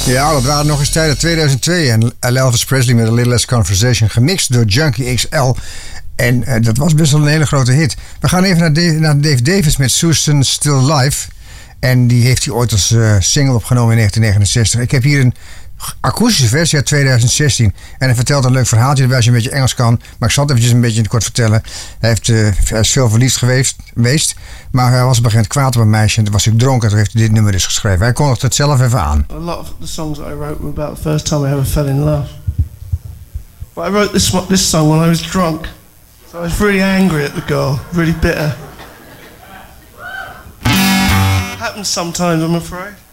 Ja, dat waren nog eens tijden 2002. En Elvis Presley met A Little Less Conversation, gemixt door Junkie XL. En dat was best wel een hele grote hit. We gaan even naar Dave Davis met Susan Still Live. En die heeft hij ooit als single opgenomen in 1969. Ik heb hier een akoestische versie uit 2016. En hij vertelt een leuk verhaaltje erbij als je een beetje Engels kan. Maar ik zal het eventjes een beetje kort vertellen. Hij is veel verliefd geweest. Maar hij was op een gegeven moment kwaad op een meisje. En toen was hij dronken. En toen heeft hij dit nummer dus geschreven. Hij kondigt het zelf even aan. A lot of the songs that I wrote were about the first time I ever fell in love. But I wrote this song when I was drunk. So I was really angry at the girl. Really bitter. Happens sometimes, I'm afraid.